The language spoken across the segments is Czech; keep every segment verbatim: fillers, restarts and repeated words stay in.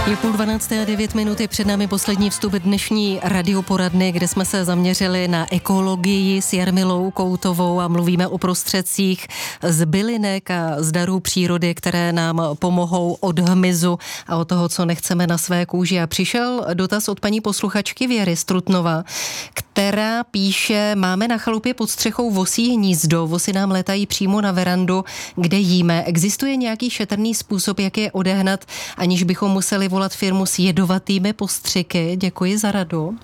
Je půl dvanácté a devět minut, je před námi poslední vstup dnešní radioporadny, kde jsme se zaměřili na ekologii s Jarmilou Koutovou a mluvíme o prostředcích z bylinek a z darů přírody, které nám pomohou od hmyzu a od toho, co nechceme na své kůži. A přišel dotaz od paní posluchačky Věry z Trutnova, která píše: máme na chalupě pod střechou vosí hnízdo, vosy nám létají přímo na verandu, kde jíme. Existuje nějaký šetrný způsob, jak je odehnat, aniž bychom museli volat firmu s jedovatými postřiky? Děkuji za radu.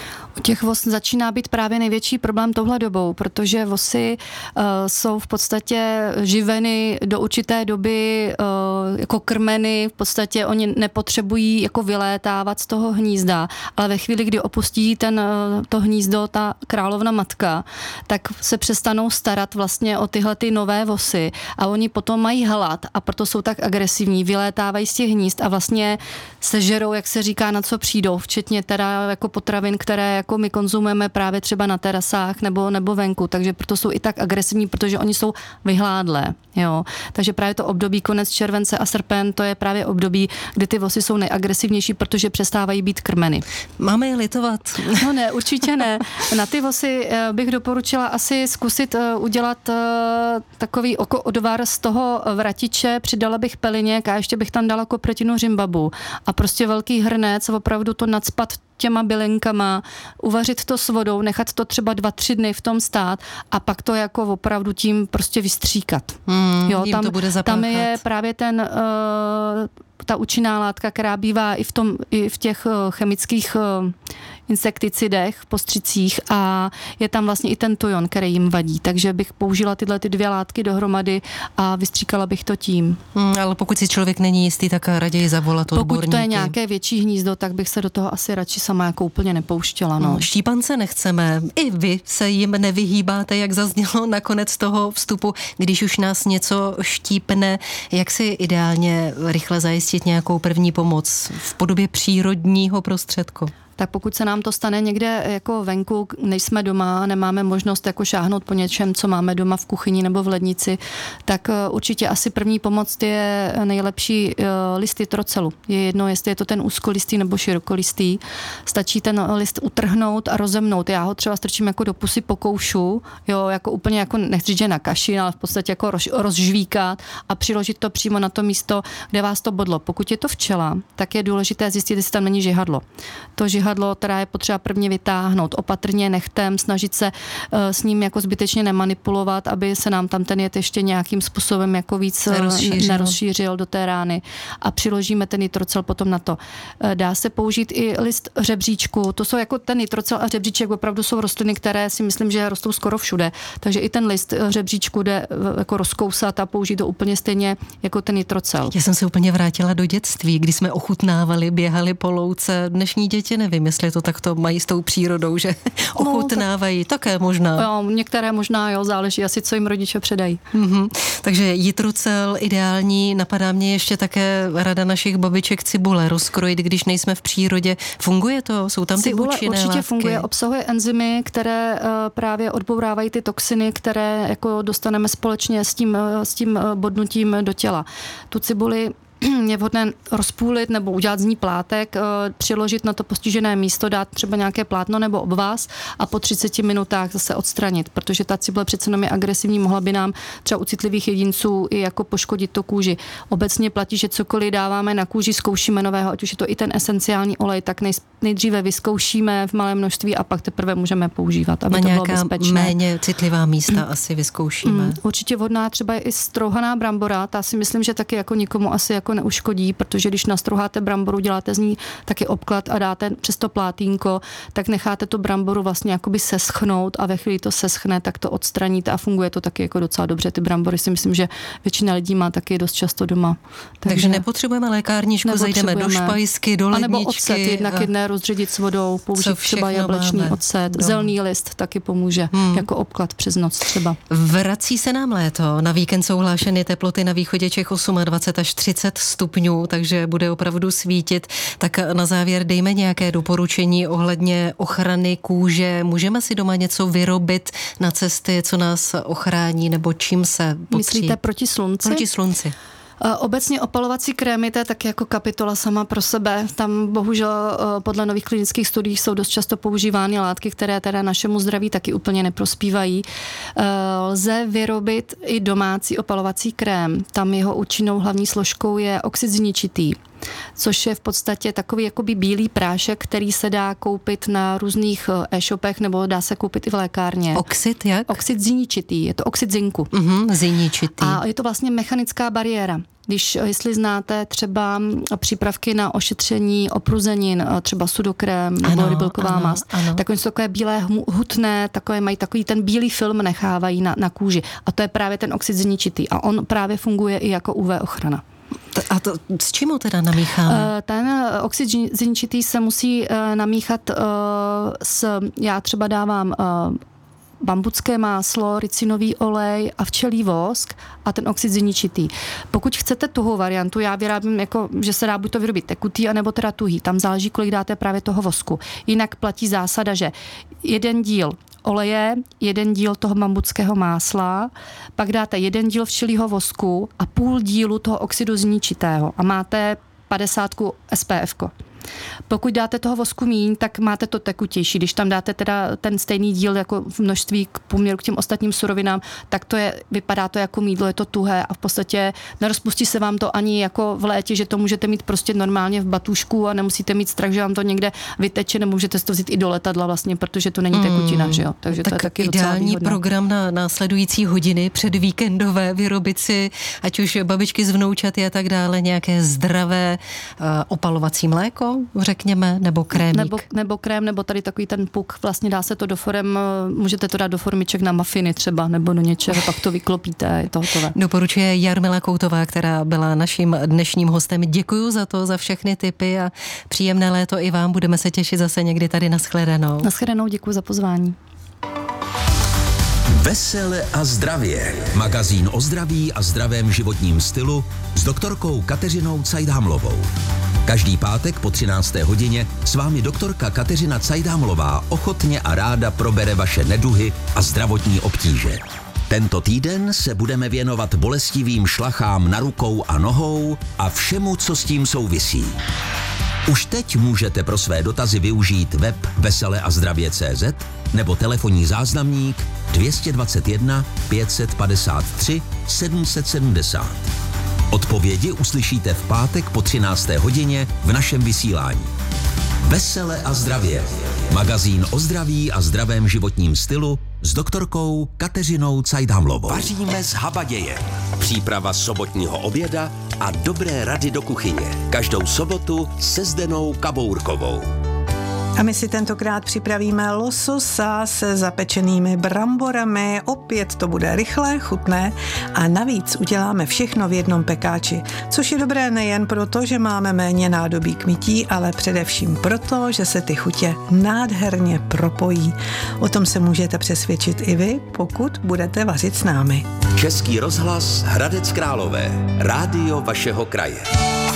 U těch vos začíná být právě největší problém touhle dobou, protože vosy uh, jsou v podstatě živeny do určité doby uh, jako krmeny, v podstatě oni nepotřebují jako vylétávat z toho hnízda, ale ve chvíli, kdy opustí ten, uh, to hnízdo, ta královna matka, tak se přestanou starat vlastně o tyhle ty nové vosy a oni potom mají hlad a proto jsou tak agresivní, vylétávají z těch hnízd a vlastně sežerou, jak se říká, na co přijdou, včetně teda jako potravin, které jako my konzumujeme právě třeba na terasách nebo, nebo venku, takže proto jsou i tak agresivní, protože oni jsou vyhládlé, jo. Takže právě to období konec července a srpen, to je právě období, kdy ty vosy jsou nejagresivnější, protože přestávají být krmeny. Máme je litovat? No ne, určitě ne. Na ty vosy bych doporučila asi zkusit udělat takový oko odvar z toho vratiče, přidala bych peliněk a ještě bych tam dala kopretinu řimbabu a prostě velký hrnec, opravdu to nacpat těma bylinkama, uvařit to s vodou, nechat to třeba dva, tři dny v tom stát a pak to jako opravdu tím prostě vystříkat. Hmm, jo, tam, to bude zapáchat. Tam je právě ten, uh, ta účinná látka, která bývá i v, tom, i v těch uh, chemických uh, insekticidech, postřicích a je tam vlastně i ten tojon, který jim vadí. Takže bych použila tyhle ty dvě látky dohromady a vystříkala bych to tím. Hmm, ale pokud si člověk není jistý, tak raději zavolat odborníky. Pokud to je nějaké větší hnízdo, tak bych se do toho asi radši sama jako úplně nepouštěla. No. Hmm, štípance nechceme. I vy se jim nevyhýbáte, jak zaznělo nakonec toho vstupu, když už nás něco štípne. Jak si ideálně rychle zajistit nějakou první pomoc v podobě přírodního prostředku? Tak pokud se nám to stane někde jako venku, nejsme doma, nemáme možnost jako šáhnout po něčem, co máme doma v kuchyni nebo v lednici, tak určitě asi první pomoc je nejlepší listy trocelu. Je jedno, jestli je to ten úzkolistý nebo širokolistý. Stačí ten list utrhnout a rozemnout. Já ho třeba strčím jako do pusy po koušu, jo, jako úplně jako nechci říct, že na kaši, ale v podstatě jako roz, rozžvíkat a přiložit to přímo na to místo, kde vás to bodlo. Pokud je to včela, tak je důležité zjistit, jestli tam není žihadlo. To žihadlo Hadlo, která je potřeba prvně vytáhnout opatrně nechtem, snažit se uh, s ním jako zbytečně nemanipulovat, aby se nám tam ten jed ještě nějakým způsobem jako víc nerozšířil, nerozšířil do té rány a přiložíme ten nitrocel potom na to. Uh, dá se použít i list řebříčku, to jsou jako ten nitrocel a řebříček opravdu jsou rostliny, které si myslím, že rostou skoro všude, takže i ten list řebříčku jde uh, jako rozkousat a použít to úplně stejně jako ten nitrocel. Já jsem se úplně vrátila do dětství, kdy jsme ochutnávali, běhali po louce. Dnešní děti nevím, jestli to takto mají s tou přírodou, že ochutnávají, no, tak, také možná. Jo, některé možná, jo, záleží asi, co jim rodiče předají. Mm-hmm. Takže jitrocel ideální, napadá mě ještě také rada našich babiček cibule rozkrojit, když nejsme v přírodě. Funguje to? Jsou tam ty cibule účinné určitě látky? Funguje, obsahuje enzymy, které uh, právě odbourávají ty toxiny, které jako dostaneme společně s tím, uh, s tím uh, bodnutím do těla. Tu cibuli je vhodné rozpůlit nebo udělat z ní plátek, přiložit na to postižené místo, dát třeba nějaké plátno nebo obvaz a po třiceti minutách zase odstranit, protože ta cibule přece jenom je agresivní, mohla by nám třeba u citlivých jedinců i jako poškodit to kůži. Obecně platí, že cokoliv dáváme na kůži, zkoušíme nového, ať už je to i ten esenciální olej, tak nej, nejdříve vyzkoušíme v malém množství a pak teprve můžeme používat, aby na to bylo nějaká bezpečné. méně citlivá místa asi vyzkoušíme. Mm, určitě vhodná třeba i strouhaná brambora, ta si myslím, že taky jako nikomu asi jako neuškodí, protože když nastrouháte bramboru, děláte z ní taky obklad a dáte přes to plátínko, tak necháte tu bramboru vlastně jakoby seschnout a ve chvíli to seschne, tak to odstraníte a funguje to taky jako docela dobře. Ty brambory si myslím, že většina lidí má taky dost často doma. Takže, Takže nepotřebujeme lékárničku, zajdeme do špajsky, do ledničky. A nebo ocet, jednak jedné rozředit s vodou, použít třeba jablečný máme. ocet, no. Zelný list taky pomůže, hmm. jako obklad přes noc třeba. Vrací se nám léto, na víkend jsou hlášeny teploty na východě Čech dvacet osm až třicet stupňů, takže bude opravdu svítit. Tak na závěr dejme nějaké doporučení ohledně ochrany kůže. Můžeme si doma něco vyrobit na cesty, co nás ochrání, nebo čím se potří? Myslíte proti slunci? Proti slunci. Obecně opalovací krémy, to je taky jako kapitola sama pro sebe. Tam bohužel podle nových klinických studií jsou dost často používány látky, které teda našemu zdraví taky úplně neprospívají. Lze vyrobit i domácí opalovací krém. Tam jeho účinnou hlavní složkou je oxid zničitý, což je v podstatě takový jakoby bílý prášek, který se dá koupit na různých e-shopech nebo dá se koupit i v lékárně. Oxid jak? Oxid zničitý, je to oxid zinku. Mm-hmm, zničitý. A je to vlastně mechanická bariéra. Když, jestli znáte třeba přípravky na ošetření opruzenin, třeba sudokrém nebo ano, rybelková ano, mast, ano. tak oni jsou takové bílé, hutné, takové mají takový ten bílý film nechávají na, na kůži. A to je právě ten oxid zničitý. A on právě funguje i jako U V ochrana. A to s čím ho teda namícháme? Ten oxid zničitý se musí namíchat s, já třeba dávám bambucké máslo, ricinový olej a včelí vosk a ten oxid zničitý. Pokud chcete tuhou variantu, já vyrábím, jako, že se dá buď to vyrobit tekutý, anebo teda tuhý. Tam záleží, kolik dáte právě toho vosku. Jinak platí zásada, že jeden díl oleje, jeden díl toho bambuckého másla, pak dáte jeden díl včelího vosku a půl dílu toho oxidu zničitého a máte padesátku S P F ko. Pokud dáte toho vosku míň, tak máte to tekutější. Když tam dáte teda ten stejný díl jako v množství k poměru k těm ostatním surovinám, tak to je, vypadá to jako mýdlo, je to tuhé a v podstatě nerozpustí se vám to ani jako v létě, že to můžete mít prostě normálně v batušku a nemusíte mít strach, že vám to někde vyteče, nebo můžete si to vzít i do letadla vlastně, protože to není tekutina, hmm. že jo. Takže tak to je taky ideální program na následující hodiny před víkendové, vyrobit si, ať už babičky z vnoučaty a tak dále, nějaké zdravé uh, opalovací mléko, řekněme, nebo krémík. Nebo, nebo krém, nebo tady takový ten puk, vlastně dá se to do forem, můžete to dát do formiček na mafiny třeba, nebo do něčeho, pak to vyklopíte, je to hotové. Doporučuje Jarmila Koutová, která byla naším dnešním hostem. Děkuju za to, za všechny tipy a příjemné léto i vám. Budeme se těšit zase někdy tady na shledanou. Na shledanou, děkuji za pozvání. Vesele a zdravě. Magazín o zdraví a zdravém životním stylu s doktorkou Kateřinou Cajdhamlovou. Každý pátek po třinácté hodině s vámi doktorka Kateřina Cajdhamlová ochotně a ráda probere vaše neduhy a zdravotní obtíže. Tento týden se budeme věnovat bolestivým šlachám na rukou a nohou a všemu, co s tím souvisí. Už teď můžete pro své dotazy využít web vesele a zdravě tečka cé zet nebo telefonní záznamník dvě stě dvacet jedna pět set padesát tři sedm set sedmdesát. Odpovědi uslyšíte v pátek po třinácté hodině v našem vysílání. Vesele a zdravě. Magazín o zdraví a zdravém životním stylu s doktorkou Kateřinou Cajdhamlovou. Vaříme z habaděje. Příprava sobotního oběda a dobré rady do kuchyně. Každou sobotu se Zdenou Kabourkovou. A my si tentokrát připravíme lososa se zapečenými bramborami. Opět to bude rychlé, chutné a navíc uděláme všechno v jednom pekáči. Což je dobré nejen proto, že máme méně nádobí k mytí, ale především proto, že se ty chutě nádherně propojí. O tom se můžete přesvědčit i vy, pokud budete vařit s námi. Český rozhlas Hradec Králové. Rádio vašeho kraje.